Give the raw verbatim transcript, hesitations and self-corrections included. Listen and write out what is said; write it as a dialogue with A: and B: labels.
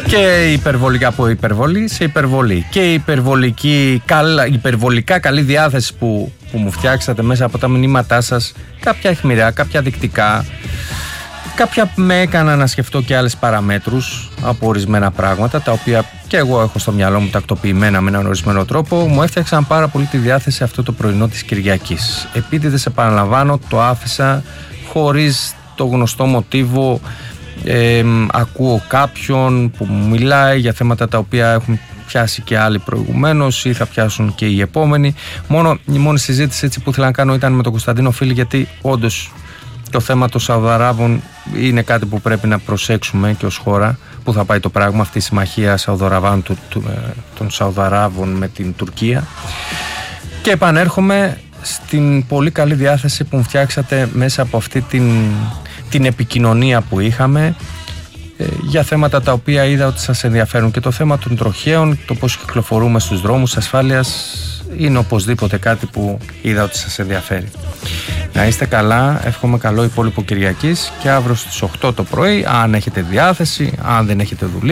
A: Και υπερβολικά από υπερβολή σε υπερβολή. Και η υπερβολική, καλ, υπερβολικά καλή διάθεση που, που μου φτιάξατε μέσα από τα μηνύματά σας, κάποια αιχμηρά, κάποια δεικτικά, κάποια με έκανα να σκεφτώ και άλλες παραμέτρους από ορισμένα πράγματα, τα οποία και εγώ έχω στο μυαλό μου τακτοποιημένα με έναν ορισμένο τρόπο, μου έφτιαξαν πάρα πολύ τη διάθεση αυτό το πρωινό της Κυριακής. Επίτηδες, επαναλαμβάνω, το άφησα χωρίς το γνωστό μοτίβο. Ε, ακούω κάποιον που μου μιλάει για θέματα τα οποία έχουν πιάσει και άλλοι προηγουμένως ή θα πιάσουν και οι επόμενοι. Μόνο, η μόνη συζήτηση έτσι που ήθελα να κάνω ήταν με τον Κωνσταντίνο Φίλη, γιατί όντως το θέμα των Σαουδαράβων είναι κάτι που πρέπει να προσέξουμε και ως χώρα, που θα πάει το πράγμα, αυτή η συμμαχία Σαουδαραβών, του, του, των Σαουδαράβων με την Τουρκία. Και επανέρχομαι στην πολύ καλή διάθεση που μου φτιάξατε μέσα από αυτή την, την επικοινωνία που είχαμε ε, για θέματα τα οποία είδα ότι σας ενδιαφέρουν. Και το θέμα των τροχαίων, το πώς κυκλοφορούμε στους δρόμους ασφάλειας, είναι οπωσδήποτε κάτι που είδα ότι σας ενδιαφέρει. Να είστε καλά, εύχομαι καλό υπόλοιπο Κυριακής και αύριο στις οκτώ το πρωί, αν έχετε διάθεση, αν δεν έχετε δουλειά.